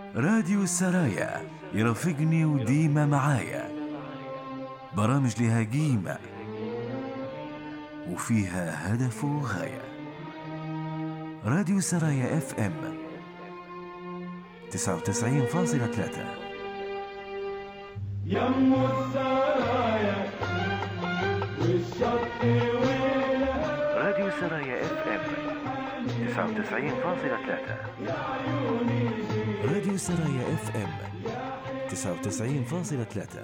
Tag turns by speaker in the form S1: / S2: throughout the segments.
S1: راديو السرايا يرافقني وديما معايا، برامج لها قيمة وفيها هدف وغاية. راديو السرايا اف ام 99.3
S2: يم السرايا والشط
S1: راديو السرايا اف ام 99.3 راديو السرايا اف ام 99.3.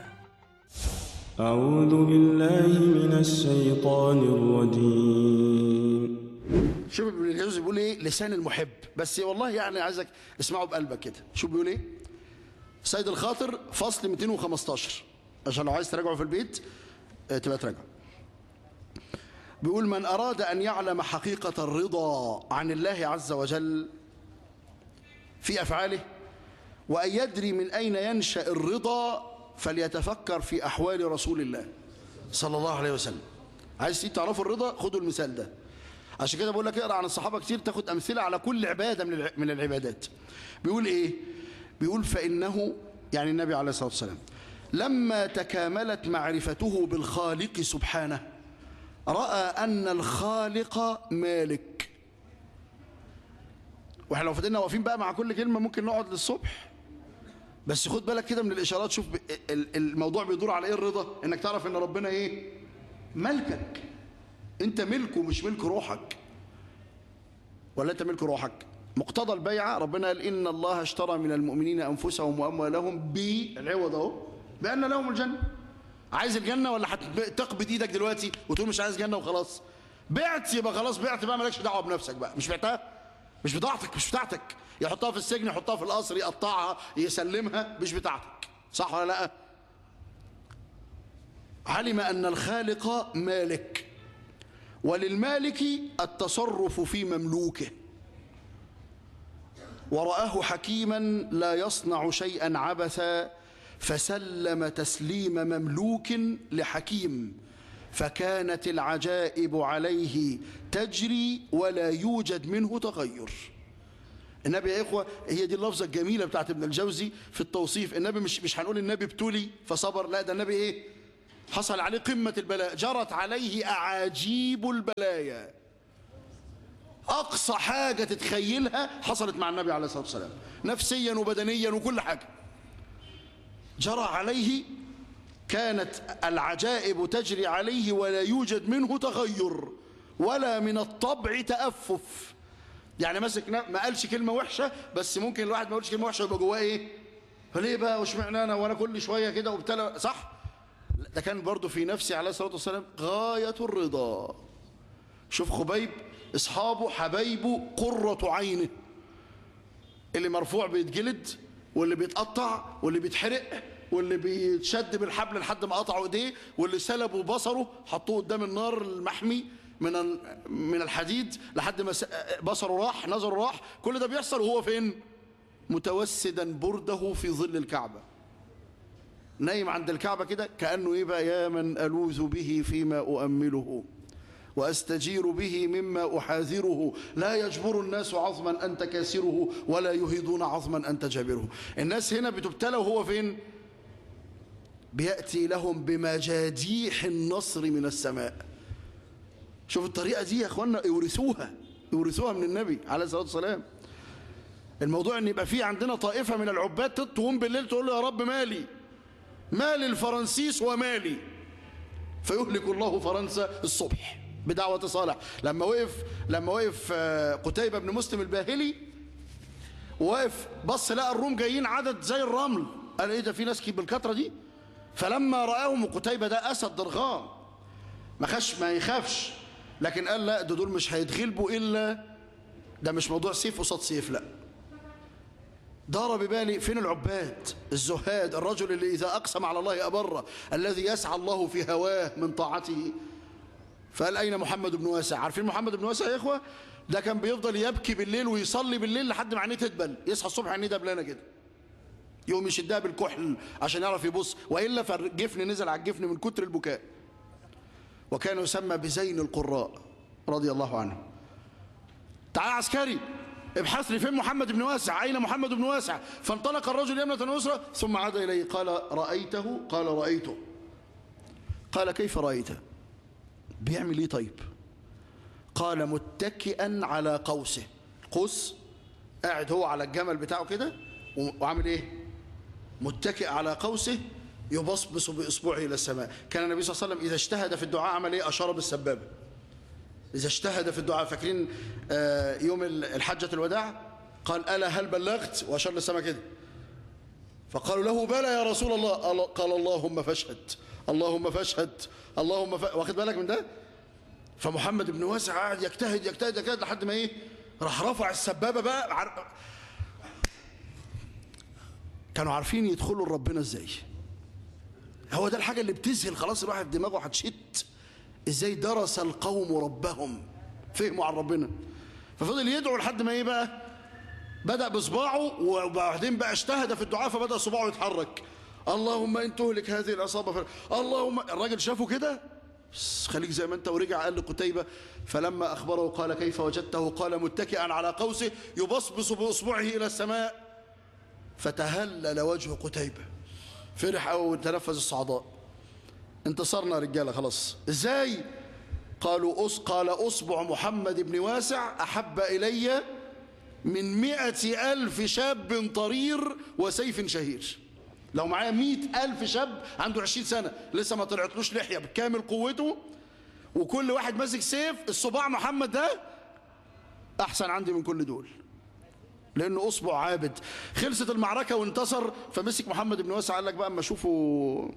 S3: أعوذ بالله من الشيطان الرجيم.
S4: شوف ابن الجوزي بيقول ايه؟ لسان المحب. بس والله يعني عايزك اسمعه بقلبك كده. شوف بيقول ايه؟ سيد الخاطر فصل 215 عشان لو عايز تراجعه في البيت تبقى تراجعه. بيقول: من أراد أن يعلم حقيقة الرضا عن الله عز وجل في أفعاله وأن يدري من أين ينشأ الرضا فليتفكر في أحوال رسول الله صلى الله عليه وسلم. عايز تعرفوا الرضا؟ خدوا المثال ده. عشان كده بقول لك اقرأ عن الصحابة كتير تاخد أمثلة على كل عبادة من العبادات. بيقول إيه؟ بيقول: فإنه يعني النبي عليه الصلاة والسلام لما تكاملت معرفته بالخالق سبحانه رأى أن الخالق مالك. واحنا لو فضلنا واقفين بقى مع كل كلمة ممكن نقعد للصبح، بس خد بالك كده من الإشارات. شوف الموضوع بيدور على إيه؟ الرضا إنك تعرف إن ربنا إيه؟ ملكك. أنت ملكه مش ملك روحك. ولا أنت ملك روحك؟ مقتضى البيعة ربنا قال: إن الله اشترى من المؤمنين أنفسهم وأموالهم بالعوض أهو بأن لهم الجنة. عايز الجنة ولا هتقبض إيدك دلوقتي وتقول مش عايز جنة وخلاص؟ بعت يبقى خلاص، بعت بقى، مالكش دعوة بنفسك بقى. مش بعتها، مش بتاعتك، مش بتاعتك. يحطها في السجن، يحطها في القصر، يقطعها، يسلمها، مش بتاعتك. صح ولا لا؟ علم أن الخالق مالك وللمالك التصرف في مملوكه، ورآه حكيما لا يصنع شيئا عبثا فسلم تسليم مملوك لحكيم فكانت العجائب عليه تجري ولا يوجد منه تغير. النبي يا إخوة، هي دي اللفظة الجميلة بتاعت ابن الجوزي في التوصيف. النبي مش هنقول النبي ابتلي فصبر، لا، ده النبي إيه؟ حصل عليه قمة البلاء، جرت عليه أعاجيب البلايا. أقصى حاجة تتخيلها حصلت مع النبي عليه الصلاة والسلام، نفسيا وبدنيا وكل حاجة جرى عليه. كانت العجائب تجري عليه ولا يوجد منه تغير ولا من الطبع تأفف. يعني مسك ما قالش كلمة وحشة، بس ممكن الواحد ما يقولش كلمة وحشة يبقى جواه ايه؟ فليه بقى واشمعنى انا وانا كل شوية كده وابتلى؟ صح؟ ده كان برضو في نفسه عليه الصلاة والسلام غاية الرضا. شوف خبيب، اصحابه حبايبه قرة عينه، اللي مرفوع بيتجلد واللي بيتقطع واللي بيتحرق واللي بيتشد بالحبل لحد ما قطعوا ايديه واللي سلبوا بصره حطوه قدام النار المحمي من الحديد لحد ما بصره راح، نظره راح. كل ده بيحصل وهو فين؟ متوسدا برده في ظل الكعبة، نايم عند الكعبة كده كأنه ايه بقى؟ يا من ألوذ به فيما أؤمله وأستجير به مما أحاذره لا يجبر الناس عظما أنت كاسره ولا يهيدون عظما أنت جابره. الناس هنا بتبتلى وهو فين؟ بيأتي لهم بمجاديح النصر من السماء. شوف الطريقة دي يا أخوانا، يورثوها من النبي عليه الصلاة والسلام. الموضوع أن يبقى فيه عندنا طائفة من العباد تقوم بالليل تقول له: يا رب مالي، مال الفرنسيس ومالي، فيهلك الله فرنسا الصبح بدعوة صالح. لما وقف قتيبة بن مسلم الباهلي، وقف بص لقى الروم جايين عدد زي الرمل، قال: ايه ده، في ناس بالكترة دي؟ فلما رآهم، قتيبة ده أسد ضرغام ما يخافش، لكن قال: لا، دول مش هيتغلبوا إلا ده، مش موضوع سيف قصاد سيف، لا. دار ببالي فين العباد الزهاد، الرجل اللي إذا أقسم على الله أبره، الذي يسعى الله في هواه من طاعته. فقال: أين محمد بن واسع؟ عارفين محمد بن واسع يا إخوة؟ ده كان بيفضل يبكي بالليل ويصلي بالليل لحد ما عينيه تدبل، يصحى الصبح عينيه دبلانة كده، يقوم يشدها بالكحل عشان يعرف يبص، وإلا فالجفن نزل على الجفن من كتر البكاء. وكان يسمى بزين القراء رضي الله عنه. تعال عسكري، ابحث لي فين محمد بن واسع، أين محمد بن واسع؟ فانطلق الرجل يمنة ويسرى ثم عاد إليه قال رأيته؟ قال رأيته. قال كيف رأيته؟ بيعمل ايه طيب؟ قال متكئا على قوسه. قوس، قاعد هو على الجمل بتاعه كده وعامل ايه؟ متكئ على قوسه يبصبص بإصبعه إلى السماء. كان النبي صلى الله عليه وسلم إذا اجتهد في الدعاء عمل ايه؟ أشار بالسبابة. إذا اجتهد في الدعاء، فاكرين يوم الحجة الوداع قال ألا هل بلغت؟ وأشار للسماء كده. فقالوا له بلى يا رسول الله. قال اللهم فاشهد، اللهم فاشهد، اللهم واخد بالك من ده؟ فمحمد بن واسع قاعد يجتهد يجتهد يجتهد لحد ما ايه؟ راح رفع السبابة بقى. كانوا عارفين يدخلوا لربنا ازاي. هو ده الحاجة اللي بتذهل خلاص الواحد دماغه هتشت. ازاي درس القوم ربهم، فهموا عن ربنا. ففضل يدعو لحد ما ايه بقى؟ بدأ بصباعه وبعدين بقى اجتهد في الدعاء فبدأ صباعه يتحرك. اللهم ان تهلك هذه العصابة اللهم. الراجل شافه كده خليك زي ما انت، ورجع قال لقتيبة فلما أخبره قال كيف وجدته؟ قال متكئا على قوسه يبصبص بإصبعه إلى السماء. فتهلل وجه قتيبة، فرح أو تنفذ الصعداء. انتصرنا رجالة خلاص. ازاي؟ قال أصبع محمد بن واسع أحب إلي من 100,000 شاب طرير وسيف شهير. لو معايا 100,000 شاب عنده 20 سنة لسه ما طلعتلوش لحية بكامل قوته وكل واحد ماسك سيف، الصباع محمد ده أحسن عندي من كل دول، لأنه أصبع عابد. خلصت المعركة وانتصر، فمسك محمد بن واسع قال لك بقى أما أشوفه.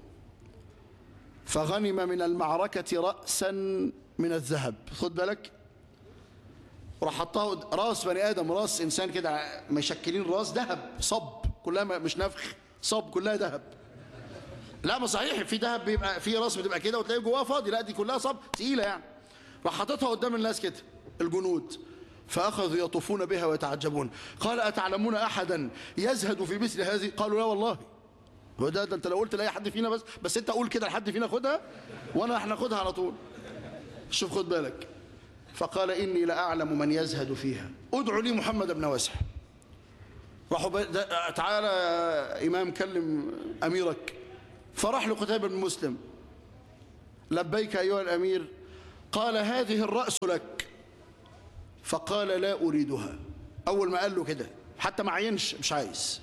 S4: فغنم من المعركة رأسا من الذهب. خد بالك، راح حطها راس بني آدم، راس إنسان كده مشكلين راس ذهب صب كلها، مش نفخ، صب كلها ذهب. لا ما صحيح، في ذهب بيبقى في راس بتبقى كده وتلاقي جواها فاضي، لا دي كلها صب تقيلة يعني. راح حاططها قدام الناس كده الجنود، فأخذوا يطوفون بها ويتعجبون. قال أتعلمون أحدا يزهد في مثل هذه؟ قالوا لا والله. هو ده انت لو قلت لاي حد فينا بس انت قول كده لحد فينا خدها وانا هناخدها على طول. شوف خد بالك. فقال إني لأعلم من يزهد فيها، ادعوا لي محمد بن واسع. راحوا تعالى يا إمام كلم أميرك. فراح لقتيبة بن مسلم. لبيك أيها الأمير. قال هذه الرأس لك. فقال لا أريدها. أول ما قال له كده حتى ما عينش مش عايز.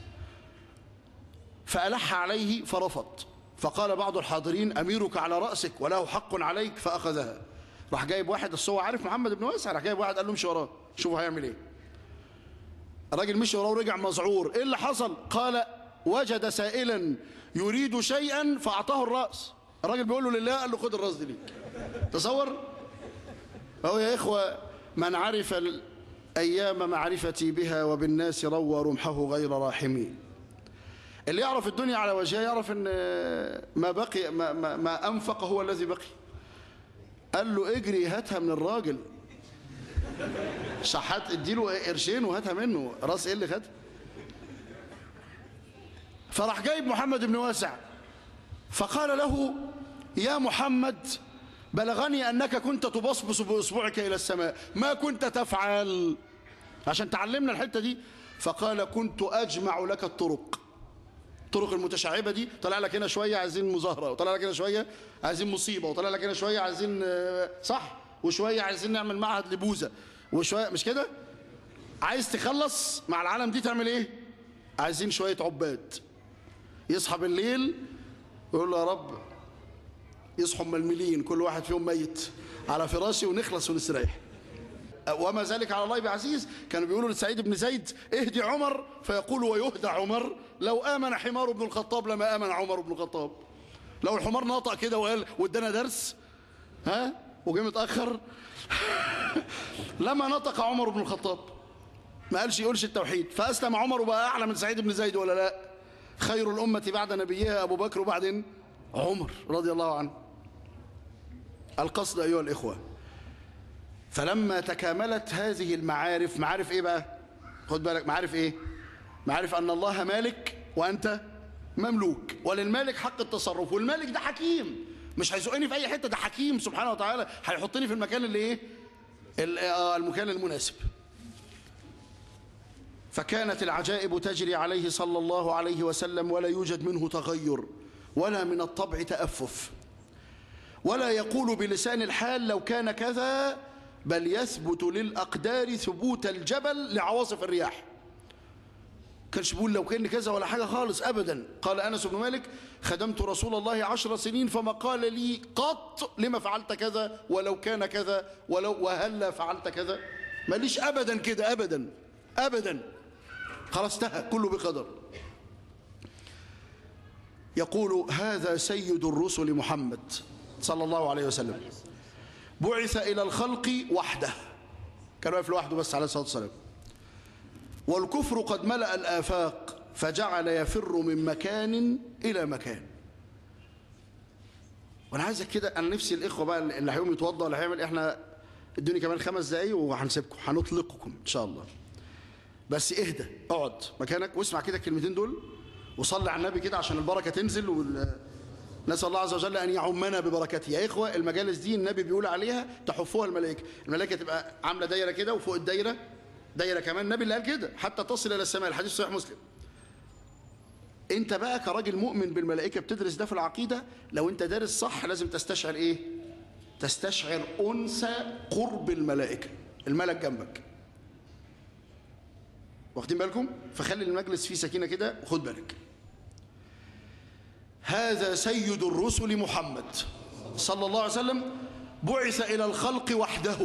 S4: فألح عليه فرفض. فقال بعض الحاضرين أميرك على رأسك وله حق عليك، فأخذها. راح جايب واحد، بس هو عارف محمد بن واسع، راح جايب واحد قال له امشي وراه شوفوا هيعمل ايه. الراجل مشي وراه ورجع مذعور. ايه اللي حصل؟ قال وجد سائلا يريد شيئا فأعطاه الرأس. الراجل بيقول له لله، قال له خد الرأس دي ليك. تصور. فهو يا إخوة من عرف الأيام معرفتي بها وبالناس روى رمحه غير راحمين. اللي يعرف الدنيا على وجهها يعرف ان ما بقي ما أنفق هو الذي بقي. قال له اجري هاتها من الراجل، شحات اديله قرشين وهاتها منه. راس ايه اللي خدها؟ فراح جايب محمد بن واسع فقال له يا محمد بلغني أنك كنت تبصبص بإصبعك إلى السماء، ما كنت تفعل؟ عشان تعلمنا الحتة دي. فقال كنت أجمع لك الطرق المتشعبة دي. طلع لك هنا شوية عايزين مظاهرة، وطلع لك هنا شوية عايزين مصيبة، وطلع لك هنا شوية عايزين صح، وشوية عايزين نعمل معهد لبوذا، وشوية مش كده. عايز تخلص مع العالم دي تعمل ايه؟ عايزين شوية عباد يصحى بالليل ويقول له يا رب يصحوا ململين كل واحد فيهم ميت على فراشي ونخلص ونستريح. وما ذلك على الله بعزيز. كانوا بيقولوا لسعيد بن زيد اهدي عمر، فيقول ويهدى عمر لو آمن حمار بن الخطاب لما آمن عمر بن الخطاب. لو الحمار نطق كده وقال وادانا درس وجه متأخر لما نطق عمر بن الخطاب ما قالش يقولش التوحيد، فأسلم عمر وبقى أعلى من سعيد بن زيد ولا لا؟ خير الأمة بعد نبيها أبو بكر وبعدين عمر رضي الله عنه. القصد أيها الإخوة، فلما تكاملت هذه المعارف، معارف إيه بقى؟ خد بالك، معارف إيه؟ معارف أن الله مالك وأنت مملوك، وللمالك حق التصرف، والمالك ده حكيم مش هيزقني في أي حتة، ده حكيم سبحانه وتعالى هيحطني في المكان اللي إيه؟ المكان المناسب. فكانت العجائب تجري عليه صلى الله عليه وسلم ولا يوجد منه تغير ولا من الطبع تأفف، ولا يقول بلسان الحال لو كان كذا، بل يثبت للأقدار ثبوت الجبل لعواصف الرياح. كانش بيقول لو كان كذا ولا حاجة خالص أبدا. قال أنس بن مالك: خدمت رسول الله 10 سنين فما قال لي قط لما فعلت كذا ولو كان كذا وهلا فعلت كذا. ماليش أبدا كده، أبدا أبدا، خلاص انتهى، كله بقدر. يقول: هذا سيد الرسل محمد صلى الله عليه وسلم، بعث إلى الخلق وحده، كان واقف لوحده بس عليه الصلاة والسلام، والكفر قد ملأ الآفاق فجعل يفر من مكان إلى مكان. وأنا عايزك كده، أنا نفسي الإخوة بقى اللي هيقوم يتوضأ ولا هيعمل، إحنا ادوني كمان 5 دقايق وهنسيبكم، هنطلقكم إن شاء الله. بس اهدى، اقعد مكانك واسمع كده الكلمتين دول وصلي على النبي كده عشان البركة تنزل، نسأل الله عز وجل أن يعمنا ببركته. يا إخوة المجالس دي النبي بيقول عليها تحفوها الملائكة. الملائكة تبقى عاملة دايرة كده، وفوق الدايرة دايرة كمان، النبي اللي قال كده حتى تصل إلى السماء، الحديث صحيح مسلم. أنت بقى كراجل مؤمن بالملائكة بتدرس ده في العقيدة، لو أنت دارس صح لازم تستشعر إيه؟ تستشعر أنس قرب الملائكة، الملك جنبك. واخدين بالكم؟ فخلي المجلس فيه سكينة كده وخد بالك. هذا سيد الرسل محمد صلى الله عليه وسلم، بعث إلى الخلق وحده،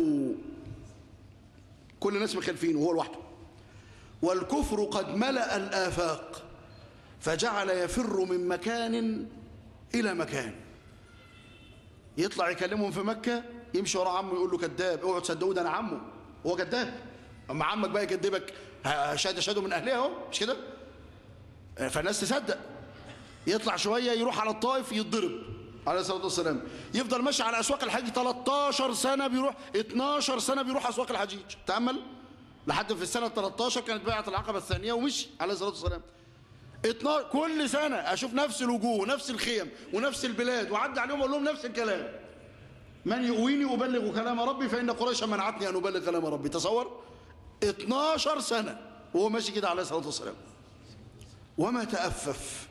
S4: كل الناس مخالفين وهو لوحده، والكفر قد ملأ الآفاق فجعل يفر من مكان إلى مكان. يطلع يكلمهم في مكة، يمشي ورا عمه يقول له كذاب، اوعوا تصدقوه ده أنا عمه، هو كذاب. أما عمك بقى يكذبك، شهدوا من أهلها اهو، مش كده؟ فالناس تصدق. يطلع شوية يروح على الطائف يتضرب عليه الصلاة والسلام، يفضل ماشي على أسواق الحج 13 سنة بيروح، 12 سنة بيروح أسواق الحجيج، تأمل، لحد في السنة 13 كانت بيعة العقبة الثانية ومشي عليه الصلاة والسلام. 12 كل سنة أشوف نفس الوجوه ونفس الخيم ونفس البلاد، وعدى عليهم أقول لهم نفس الكلام: من يؤويني أبلغ كلام ربي فإن قريشا منعتني أن أبلغ كلام ربي. تصور 12 سنة وهو ماشي كده عليه الصلاة والسلام، وما تأفف.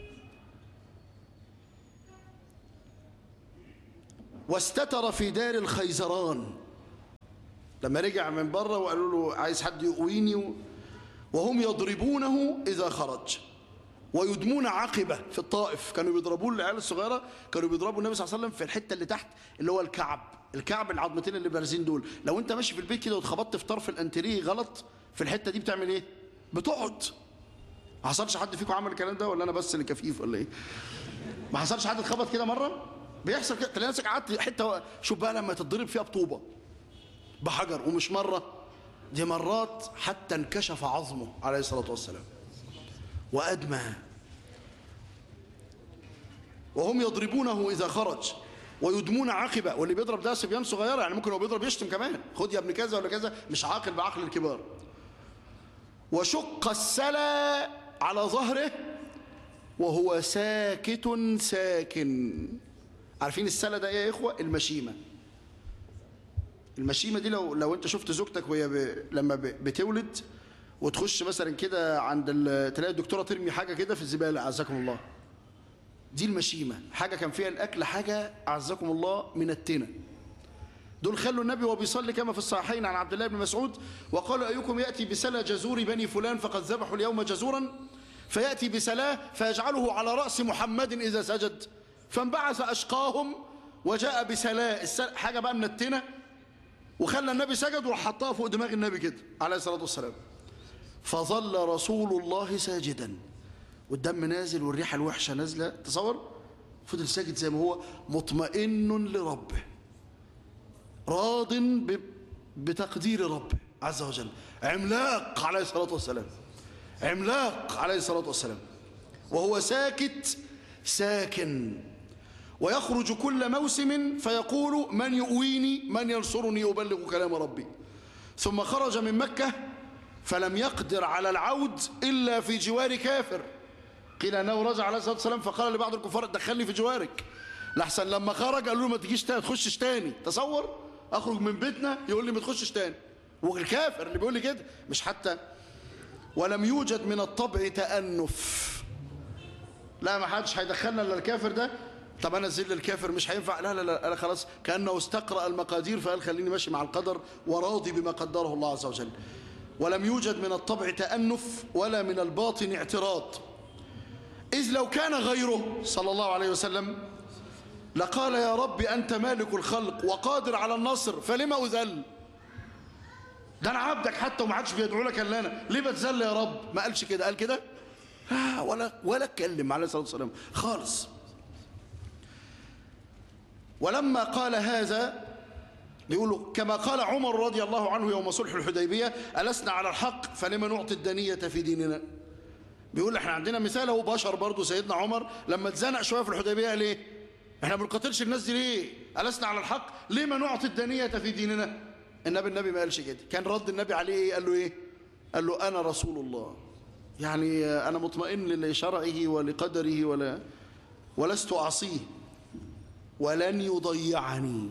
S4: واستتر في دار الخيزران لما رجع من بره وقالوا له عايز حد يؤويني، وهم يضربونه إذا خرج ويدمون عقبة في الطائف. كانوا بيضربوه العيال الصغيرة، كانوا بيضربوا النبي صلى الله عليه وسلم في الحتة اللي تحت اللي هو الكعب العظمتين اللي بارزين دول. لو انت ماشي في البيت كده واتخبطت في طرف الانتريه غلط في الحتة دي بتعمل ايه؟ بتقعد. ما حصلش حد فيكم عمل الكلام ده ولا انا بس اللي كفيف ولا ايه؟ ما حصلش حد اتخبط كده مرة؟ بيحصل كده، تلاقي نفسك قعدت حتة. شوف بقى لما تتضرب فيها بطوبة بحجر، ومش مرة دي مرات، حتى انكشف عظمه عليه الصلاة والسلام وأدمى. وهم يضربونه إذا خرج ويدمون عقبة، واللي بيضرب ده صبيان صغيرة، يعني ممكن هو بيضرب يشتم كمان، خد يا ابن كذا ولا كذا، مش عاقل بعقل الكبار. وشق السلا على ظهره وهو ساكت ساكن. عارفين السلا ده ايه يا إخوة؟ المشيمة. المشيمة دي لو انت شفت زوجتك وهي لما بتولد وتخش مثلا كده عند تلاقي الدكتورة ترمي حاجة كده في الزبالة، أعزكم الله، دي المشيمة، حاجة كان فيها الأكل، حاجة أعزكم الله من التنة. دول خلوا النبي وهو بيصلي كما في الصحيحين عن عبد الله بن مسعود: وقال أيكم يأتي بسلا جزور بني فلان فقد ذبحوا اليوم جزورا، فيأتي بسلاه فيجعله على رأس محمد إذا سجد، فانبعث أشقاهم وجاء بسلاه، حاجة بقى من التنة، وخلى النبي سجد وراح حطها فوق دماغ النبي كده عليه الصلاة والسلام. فظل رسول الله ساجدا والدم نازل والريحة الوحشة نازلة، تصور، فضل ساجد زي ما هو، مطمئن لربه، راض بتقدير ربه عز وجل. عملاق عليه الصلاة والسلام، عملاق عليه الصلاة والسلام، وهو ساكت ساكن. ويخرج كل موسم فيقول: من يؤويني، من ينصرني أبلغ كلام ربي. ثم خرج من مكة فلم يقدر على العود إلا في جوار كافر. قيل أنه رجع عليه الصلاة والسلام فقال لبعض الكفار: دخلني في جوارك، لحسن لما خرج قالوا له ما تجيش تاني، تخشش تاني. تصور، أخرج من بيتنا يقول لي ما تخشش تاني، والكافر اللي بيقول لي كده مش حتى. ولم يوجد من الطبع تأنف. لا، ما حدش هيدخلنا الا الكافر ده. طب انا ازل الكافر مش هينفع. لا لا لا، انا خلاص كانه استقرأ المقادير فقال خليني ماشي مع القدر وراضي بما قدره الله عز وجل. ولم يوجد من الطبع تأنف ولا من الباطن اعتراض، إذ لو كان غيره صلى الله عليه وسلم لقال يا رب أنت مالك الخلق وقادر على النصر فلما أذل؟ ده أنا عبدك حتى وما عادش بيدعو لك إلا أنا، ليه بتذل يا رب؟ ما قالش كده. قال كده؟ ولا اتكلم عليه الصلاة والسلام خالص. ولما قال هذا يقول كما قال عمر رضي الله عنه يوم صلح الحديبية ألسنا على الحق فلما نعطي الدنية في ديننا. بيقول احنا عندنا مثال هو بشر برضه سيدنا عمر لما اتزنق شوية في الحديبية قال ايه؟ احنا ما بنقاتلش الناس دي ليه؟ ألسنا على الحق لما نعطي الدنية في ديننا. النبي ما قالش كده. كان رد النبي عليه ايه؟ قال له ايه؟ قال له أنا رسول الله، يعني أنا مطمئن لشرعه ولقدره ولست أعصيه ولن يضيعني.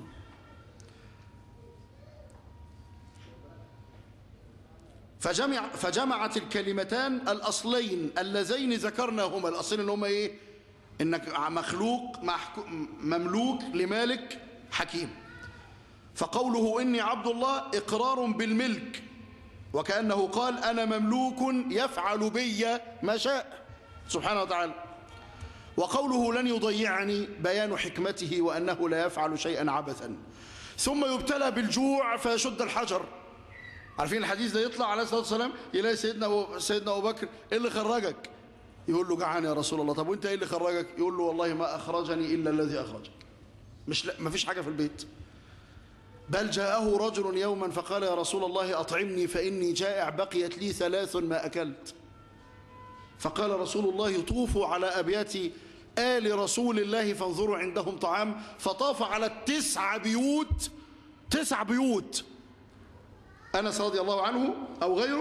S4: فجمعت الكلمتان الأصلين اللذين ذكرناهما. الأصلين اللي هما إيه؟ إنك مخلوق مملوك لمالك حكيم. فقوله إني عبد الله إقرار بالملك، وكأنه قال أنا مملوك يفعل بي ما شاء سبحانه وتعالى. وقوله لن يضيعني بيان حكمته وأنه لا يفعل شيئا عبثا. ثم يبتلى بالجوع فيشد الحجر. عارفين الحديث ده؟ يطلع عليه الصلاة والسلام يلاقي سيدنا أبو بكر إيه اللي خرجك؟ يقول له جعان يا رسول الله. طب وانت إيه اللي خرجك؟ يقول له والله ما أخرجني إلا الذي أخرجك. ما فيش حاجة في البيت. بل جاءه رجل يوما فقال يا رسول الله أطعمني فإني جائع بقيت لي 3 ما أكلت. فقال رسول الله طوفوا على أبيات آل رسول الله فانظروا عندهم طعام. فطاف على 9 بيوت، 9 بيوت أنس رضي الله عنه أو غيره،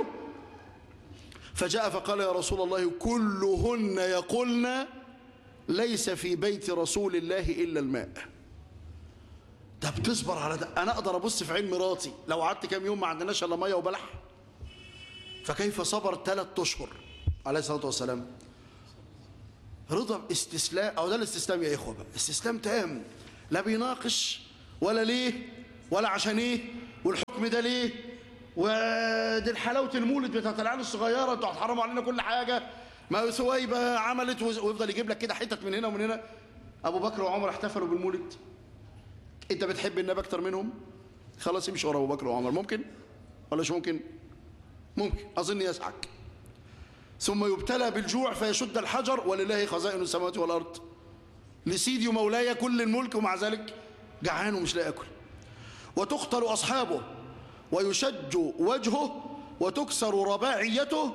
S4: فجاء فقال يا رسول الله كلهن يقولن ليس في بيت رسول الله إلا الماء. ده بتصبر على ده؟ أنا أقدر أبص في عين مراتي لو قعدت كام يوم ما عندناش إلا مية وبلح؟ فكيف صبر 3 أشهر عليه الصلاة والسلام؟ رضا استسلام، أو ده الاستسلام يا إخوة بقى، استسلام تام، لا بيناقش ولا ليه ولا عشان إيه والحكم ده ليه ودي حلاوة المولد بتاعت العيال الصغيرة انتوا هتحرموا علينا كل حاجة، ما سويبة عملت ويفضل يجيب لك كده حتت من هنا ومن هنا. أبو بكر وعمر احتفلوا بالمولد. أنت بتحب النبي أكتر منهم؟ خلاص امشي ورا أبو بكر وعمر. ممكن ولا مش ممكن؟ ممكن، أظن يسعك. ثم يبتلى بالجوع فيشد الحجر ولله خزائن السماوات والأرض، لسيدي ومولاي كل الملك، ومع ذلك جعان ومش لاقي ياكل. وتقتل أصحابه ويشج وجهه وتكسر رباعيته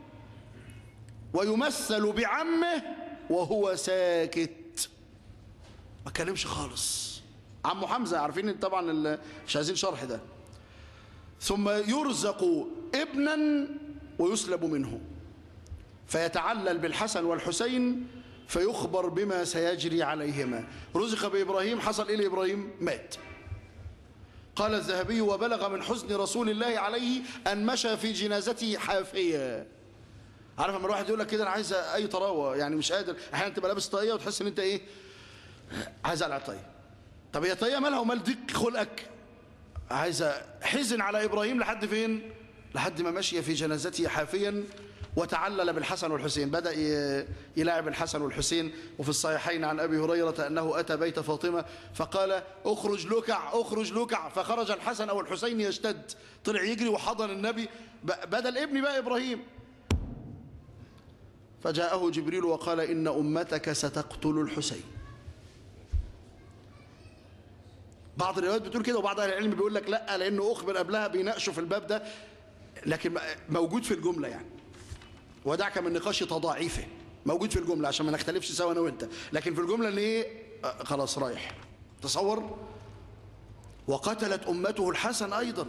S4: ويمثل بعمه وهو ساكت ما كلمش خالص. عمه حمزة عارفين طبعا، مش عايزين شرح ده. ثم يرزق ابنا ويسلب منه فيتعلل بالحسن والحسين فيخبر بما سيجري عليهما. رزق بإبراهيم، حصل إيه لإبراهيم؟ مات. قال الذهبي وبلغ من حزن رسول الله عليه أن مشى في جنازته حافيا. عارف لما الواحد يقول لك كده أنا عايز أي طراوة، يعني مش قادر، أحيانا تبقى لابس طاقية وتحس إن أنت إيه؟ عايز أقلع طاقية. طب هي طاقية مالها ومال ضيق خلقك؟ عايز حزن على إبراهيم لحد فين؟ لحد ما مشي في جنازته حافيا وتعلل بالحسن والحسين. بدأ يلاعب الحسن والحسين. وفي الصحيحين عن أبي هريرة أنه أتى بيت فاطمة فقال اخرج لكع اخرج لكع، فخرج الحسن أو الحسين يشتد، طلع يجري وحضن النبي بدل ابني بقى إبراهيم. فجاءه جبريل وقال إن أمتك ستقتل الحسين. بعض الروايات بتقول كده وبعض أهل العلم بيقول لك لا، لأنه أخبر قبلها بيناقشوا في الباب ده، لكن موجود في الجملة يعني، ودعك من نقاش تضاعيفه، موجود في الجملة عشان ما نختلفش سوا أنا وأنت، لكن في الجملة اللي إيه خلاص رايح. تصور. وقتلت أمته الحسن أيضا.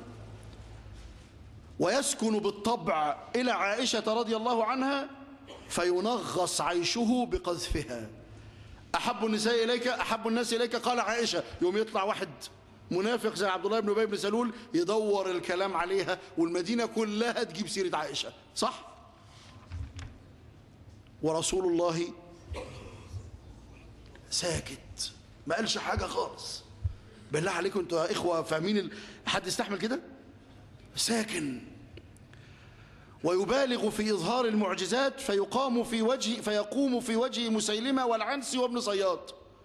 S4: ويسكن بالطبع إلى عائشة رضي الله عنها فينغص عيشه بقذفها. أحب النساء إليك أحب الناس إليك قال عائشة. يوم يطلع واحد منافق زي عبد الله بن أبي بن سلول يدور الكلام عليها والمدينة كلها تجيب سيرة عائشة، صح؟ ورسول الله ساكت، ما قالش حاجة خالص. بالله عليكم انتوا يا إخوة فاهمين حد يستحمل كده؟ ساكن. ويبالغ في إظهار المعجزات فيقوم في وجه مسيلمة والعنسي وابن صياد.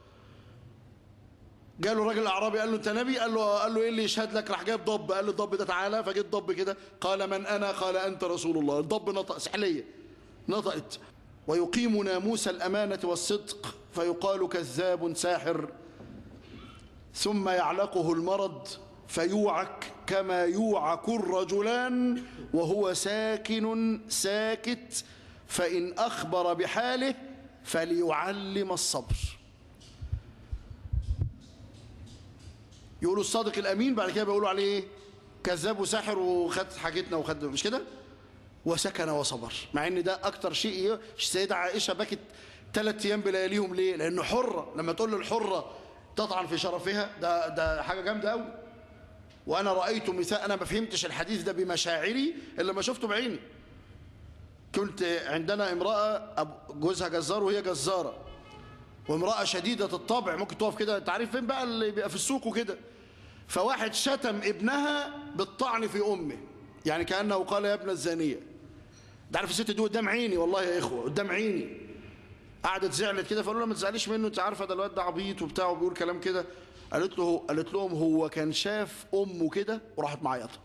S4: جاله راجل أعرابي قال له أنت نبي؟ قال له إيه اللي يشهد لك؟ راح جايب ضب، قال له الضب ده تعالى، فجيت ضب كده، قال من أنا؟ قال أنت رسول الله. الضب نطق، سحلية نطقت. ويقيم ناموس الأمانة والصدق فيقال كذاب ساحر، ثم يعلقه المرض فيوعك كما يوعك الرجلان وهو ساكن ساكت، فإن أخبر بحاله فليعلم الصبر. يقولوا الصادق الأمين، بعد كده بيقولوا عليه ايه؟ كذاب وساحر وخد حاجتنا وخد، مش كده؟ وسكن وصبر. مع ان ده اكتر شيء. السيدة عائشة بكت 3 أيام بلياليهم. ليه؟ لأنه حرة. لما تقول للحرة تطعن في شرفها، ده حاجة جامدة قوي. وأنا رأيت مثال، أنا ما فهمتش الحديث ده بمشاعري إلا ما شفته بعيني. كنت عندنا امرأة جوزها جزار وهي جزارة، وامرأة شديدة الطبع، ممكن تقف كده، انت عارف فين بقى اللي بيبقى في السوق وكده. فواحد شتم ابنها بالطعن في أمه، يعني كأنه قال يا ابن الزانية. ده عارف الست دي قدام عيني، والله يا إخوة قدام عيني. قعدت زعلت كده، فقالوا لها ما تزعليش منه، انت عارفة ده الواد ده عبيط وبتاع وبيقول كلام كده. قالت لهم هو كان شاف أمه كده وراحت معيطة.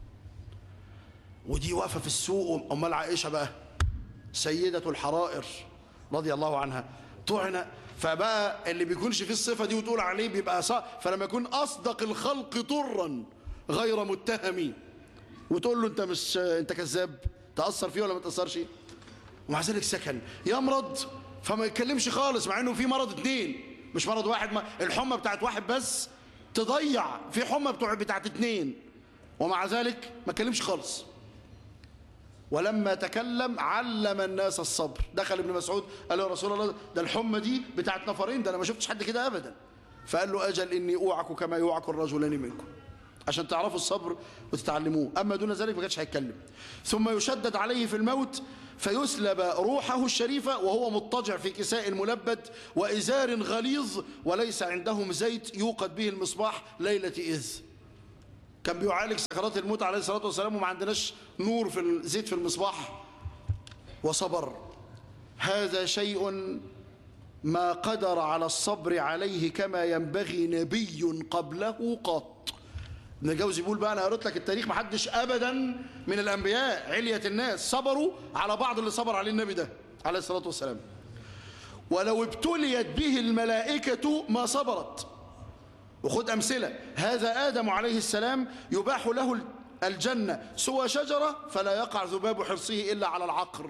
S4: ودي واقفة في السوق. أمال عائشة بقى سيدة الحرائر رضي الله عنها طعن. فبقى اللي بيكونش فيه الصفة دي وتقول عليه بيبقى صح. فلما يكون أصدق الخلق طرا غير متهم وتقول له انت كذاب، تأثر فيه ولا ما تأثرش؟ ومع ذلك سكن. يمرض فما يتكلمش خالص، مع انه في مرض 2 مش مرض واحد. الحمى بتاعت واحد بس تضيع، في حمى بتاعت 2، ومع ذلك ما يتكلمش خالص. ولما تكلم علم الناس الصبر. دخل ابن مسعود قال له يا رسول الله ده الحمى دي بتاعت نفرين، ده انا ما شفتش حد كده ابدا. فقال له اجل اني اوعك كما يوعك الرجلان منكم، عشان تعرفوا الصبر وتتعلموه. اما دون ذلك ما كانش هيتكلم. ثم يشدد عليه في الموت فيسلب روحه الشريفة وهو مضطجع في كساء ملبد وإزار غليظ، وليس عندهم زيت يوقد به المصباح ليلة إذ. كان بيعالج سكرات الموت عليه الصلاة والسلام وما عندناش نور في الزيت في المصباح، وصبر. هذا شيء ما قدر على الصبر عليه كما ينبغي نبي قبله قط. ابن الجوزي بيقول بقى، انا قريت لك التاريخ، ما حدش ابدا من الانبياء علية الناس صبروا على بعض اللي صبر عليه النبي ده عليه الصلاة والسلام. ولو ابتليت به الملائكة ما صبرت. وخد أمثلة. هذا آدم عليه السلام يباح له الجنة سوى شجرة فلا يقع ذباب حرصه إلا على العقر.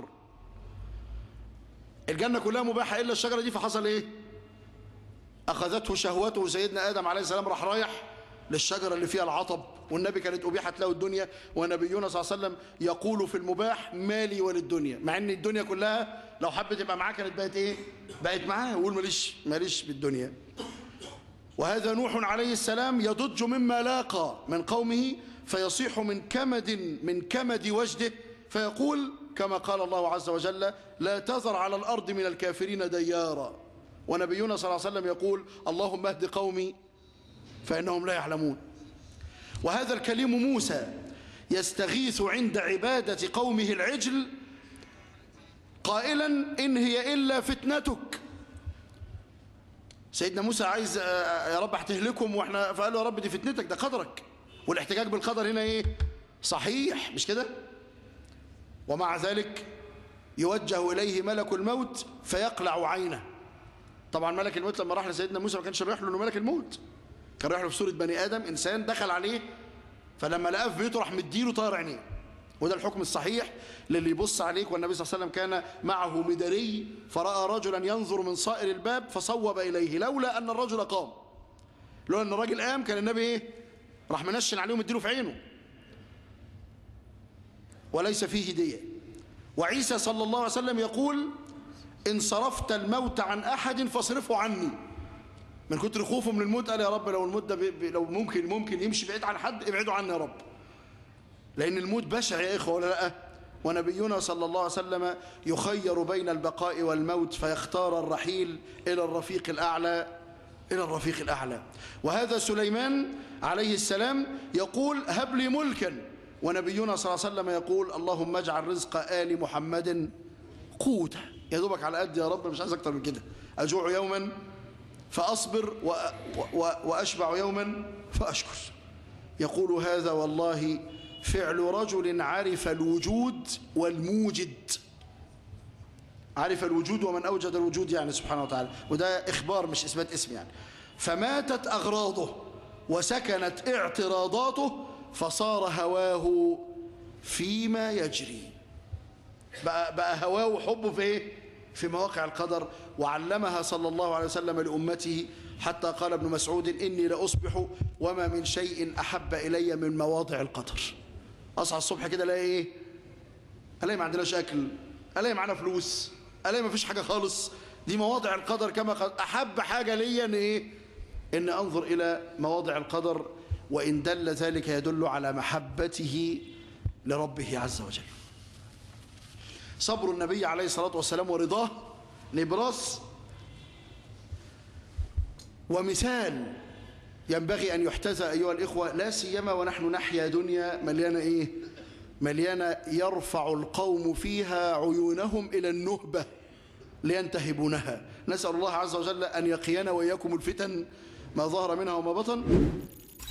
S4: الجنة كلها مباحة إلا الشجرة دي، فحصل إيه؟ أخذته شهوته. سيدنا آدم عليه السلام راح رايح للشجرة اللي فيها العطب، والنبي كانت أبيحت له الدنيا، ونبينا صلى الله عليه وسلم يقول في المباح مالي وللدنيا، مع ان الدنيا كلها لو حبت تبقى معاه كانت بقت ايه؟ بقت معاه. يقول ماليش بالدنيا. وهذا نوح عليه السلام يضج مما لاقى من قومه فيصيح من كمد وجده، فيقول كما قال الله عز وجل لا تذر على الأرض من الكافرين ديارا. ونبينا صلى الله عليه وسلم يقول اللهم اهد قومي فإنهم لا يعلمون. وهذا الكليم موسى يستغيث عند عبادة قومه العجل قائلا إن هي إلا فتنتك. سيدنا موسى عايز يا رب هتهلكهم فقال له يا رب دي فتنتك، ده قدرك. والاحتجاج بالقدر هنا ايه؟ صحيح، مش كده؟ ومع ذلك يوجه إليه ملك الموت فيقلع عينه. طبعا ملك الموت لما راح لسيدنا موسى ما كانش رايح له انه ملك الموت، كان رايح له في صورة بني آدم، إنسان دخل عليه، فلما لقاه في بيته راح مديله طار عينيه. وده الحكم الصحيح للي يبص عليك. والنبي صلى الله عليه وسلم كان معه مدري فرأى رجلا ينظر من صائر الباب فصوب إليه، لولا أن الرجل قام. لولا أن الرجل قام كان النبي ايه؟ راح منشن عليه ومديله في عينه. وليس فيه هدية. وعيسى صلى الله عليه وسلم يقول إن صرفت الموت عن أحد فاصرفه عني. من كتر خوفه من الموت قال يا رب لو الموت ده لو ممكن يمشي بعيد عن حد ابعده عني يا رب. لأن الموت بشع يا إخوة ولا لا؟ ونبينا صلى الله عليه وسلم يخير بين البقاء والموت فيختار الرحيل إلى الرفيق الأعلى. وهذا سليمان عليه السلام يقول هب لي ملكا، ونبينا صلى الله عليه وسلم يقول اللهم اجعل رزق آل محمد قوتا. يا دوبك على قد يا رب، مش عايز أكتر من كده. أجوع يوما فأصبر وأشبع يوما فأشكر. يقول هذا والله فعل رجل عرف الوجود والموجد. عرف الوجود ومن أوجد الوجود يعني سبحانه وتعالى، وده إخبار مش إثبات اسم يعني. فماتت أغراضه وسكنت اعتراضاته فصار هواه فيما يجري. بقى هواه وحبه في إيه؟ في مواقع القدر. وعلمها صلى الله عليه وسلم لأمته حتى قال ابن مسعود إني لأصبح وما من شيء أحب إلي من مواضع القدر. أصحى الصبح كده ألاقي إيه؟ ألاقي ما عندناش أكل، ألاقي معنا فلوس، ألاقي ما فيش حاجة خالص. دي مواضع القدر. كما قال أحب حاجة لي إن إيه؟ إن أنظر إلى مواضع القدر، وإن دل ذلك يدل على محبته لربه عز وجل. صبر النبي عليه الصلاة والسلام ورضاه نبراس ومثال ينبغي أن يحتذى أيها الإخوة، لا سيما ونحن نحيا دنيا مليانة إيه؟ مليانة يرفع القوم فيها عيونهم إلى النهبة لينتهبونها. نسأل الله عز وجل أن يقينا وإياكم الفتن ما ظهر منها وما بطن.